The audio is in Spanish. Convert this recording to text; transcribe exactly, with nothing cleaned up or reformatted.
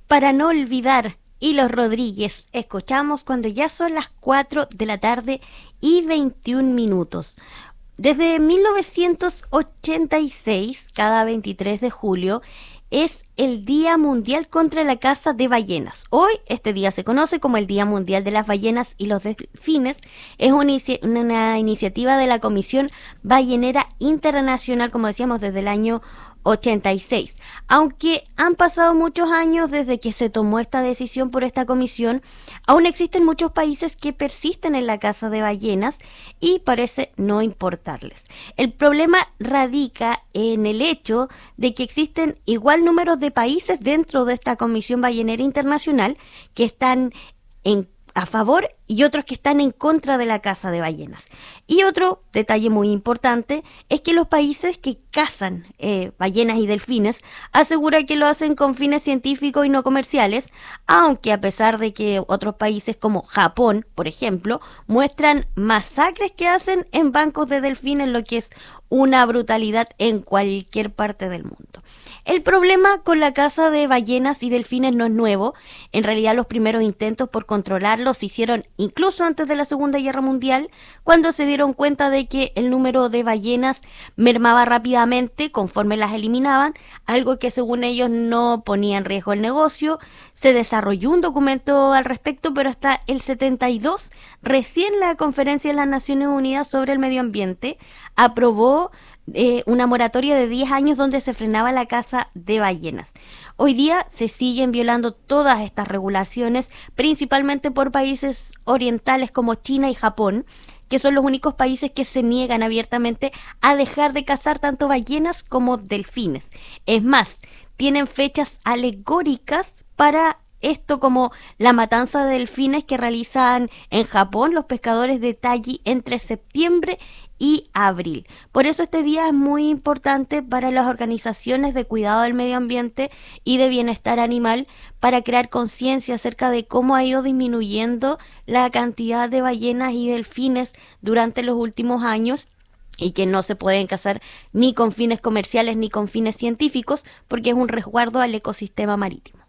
Para no olvidar, y los Rodríguez, escuchamos cuando ya son las cuatro de la tarde y veintiún minutos. Desde mil novecientos ochenta y seis, cada veintitrés de julio, es el Día Mundial contra la Caza de Ballenas. Hoy este día se conoce como el Día Mundial de las Ballenas y los Delfines. Es una, inici- una iniciativa de la Comisión Ballenera Internacional, como decíamos, desde el año ochenta y seis. Aunque han pasado muchos años desde que se tomó esta decisión por esta comisión, aún existen muchos países que persisten en la caza de ballenas y parece no importarles. El problema radica en el hecho de que existen igual números de países dentro de esta Comisión Ballenera Internacional que están en a favor y otros que están en contra de la caza de ballenas. Y otro detalle muy importante es que los países que cazan eh, ballenas y delfines aseguran que lo hacen con fines científicos y no comerciales, aunque a pesar de que otros países como Japón, por ejemplo, muestran masacres que hacen en bancos de delfines, lo que es una brutalidad en cualquier parte del mundo. El problema con la caza de ballenas y delfines no es nuevo. En realidad los primeros intentos por controlarlos se hicieron incluso antes de la Segunda Guerra Mundial, cuando se dieron cuenta de que el número de ballenas mermaba rápidamente conforme las eliminaban, algo que según ellos no ponía en riesgo el negocio. Se desarrolló un documento al respecto, pero hasta el setenta y dos, recién la Conferencia de las Naciones Unidas sobre el Medio Ambiente aprobó Eh, una moratoria de diez años donde se frenaba la caza de ballenas. Hoy día se siguen violando todas estas regulaciones, principalmente por países orientales como China y Japón, que son los únicos países que se niegan abiertamente a dejar de cazar tanto ballenas como delfines. Es más, tienen fechas alegóricas para esto, como la matanza de delfines que realizan en Japón los pescadores de Taiji entre septiembre y abril. Por eso este día es muy importante para las organizaciones de cuidado del medio ambiente y de bienestar animal, para crear conciencia acerca de cómo ha ido disminuyendo la cantidad de ballenas y delfines durante los últimos años, y que no se pueden cazar ni con fines comerciales ni con fines científicos, porque es un resguardo al ecosistema marítimo.